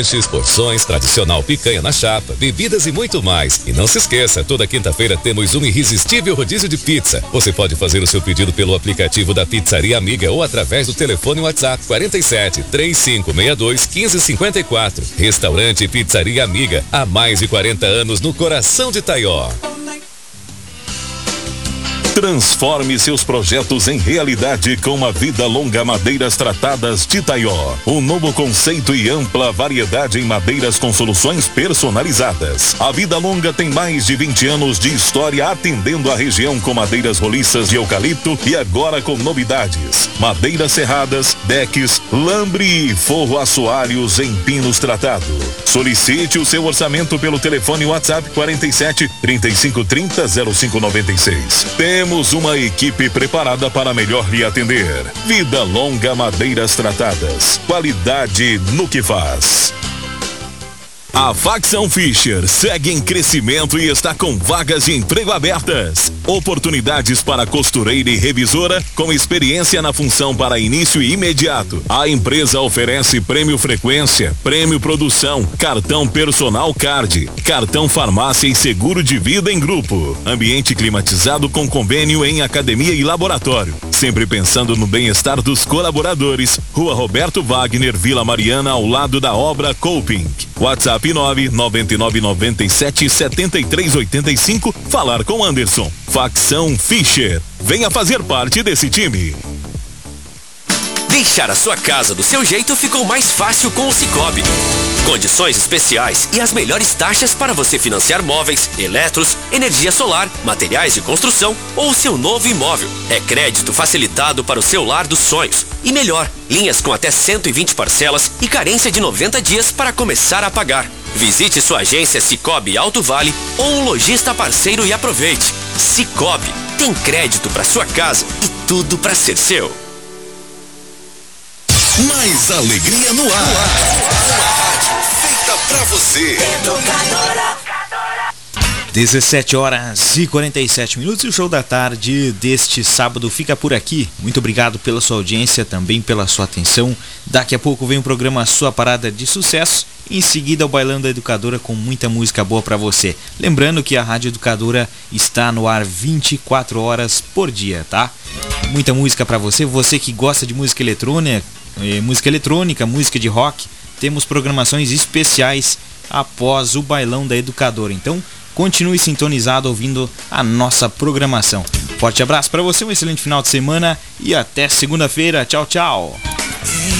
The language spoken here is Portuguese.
Porções, tradicional picanha na chapa, bebidas e muito mais. E não se esqueça, toda quinta-feira temos um irresistível rodízio de pizza. Você pode fazer o seu pedido pelo aplicativo da Pizzaria Amiga ou através do telefone WhatsApp 47 3562 1554. Restaurante Pizzaria Amiga, há mais de 40 anos no coração de Taió. Transforme seus projetos em realidade com a Vida Longa Madeiras Tratadas de Taió. Um novo conceito e ampla variedade em madeiras com soluções personalizadas. A Vida Longa tem mais de 20 anos de história atendendo a região com madeiras roliças de eucalipto e agora com novidades. Madeiras serradas, decks, lambre e forro assoalhos em pinos tratado. Solicite o seu orçamento pelo telefone WhatsApp 47 3530 0596. Temos uma equipe preparada para melhor lhe atender. Vida Longa Madeiras Tratadas. Qualidade no que faz. A Facção Fischer segue em crescimento e está com vagas de emprego abertas. Oportunidades para costureira e revisora com experiência na função para início imediato. A empresa oferece prêmio frequência, prêmio produção, cartão personal card, cartão farmácia e seguro de vida em grupo. Ambiente climatizado com convênio em academia e laboratório. Sempre pensando no bem-estar dos colaboradores. Rua Roberto Wagner, Vila Mariana, ao lado da obra Coping. WhatsApp 999977385. Falar com Anderson. Facção Fischer. Venha fazer parte desse time. Deixar a sua casa do seu jeito ficou mais fácil com o Sicoob. Condições especiais e as melhores taxas para você financiar móveis, eletros, energia solar, materiais de construção ou seu novo imóvel. É crédito facilitado para o seu lar dos sonhos. E melhor, linhas com até 120 parcelas e carência de 90 dias para começar a pagar. Visite sua agência Sicoob Alto Vale ou um lojista parceiro e aproveite. Sicoob tem crédito para sua casa e tudo para ser seu. Mais alegria no ar. Uma rádio feita pra você. 17h47 e o show da tarde deste sábado fica por aqui. Muito obrigado pela sua audiência, também pela sua atenção. Daqui a pouco vem o programa Sua Parada de Sucesso. Em seguida, o Bailão da Educadora com muita música boa pra você. Lembrando que a Rádio Educadora está no ar 24 horas por dia, tá? Muita música pra você. Você que gosta de música eletrônica, música de rock, temos programações especiais após o Bailão da Educadora. Então, continue sintonizado ouvindo a nossa programação. Forte abraço para você, um excelente final de semana e até segunda-feira. Tchau, tchau.